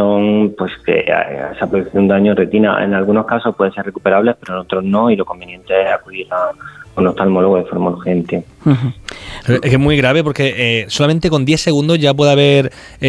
son pues que esa producción de daño en retina. En algunos casos pueden ser recuperables, pero en otros no, y lo conveniente es acudir a un oftalmólogo de forma urgente. Es que es muy grave porque solamente con 10 segundos ya puede haber